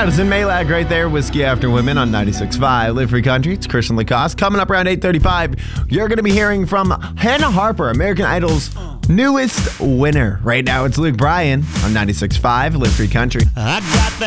Madison Maylak right there. Whiskey After Women on 96.5. Live Free Country. It's Christian Lacoste. Coming up around 8:35, you're going to be hearing from Hannah Harper, American Idol's newest winner. Right now, it's Luke Bryan on 96.5. Live Free Country. I got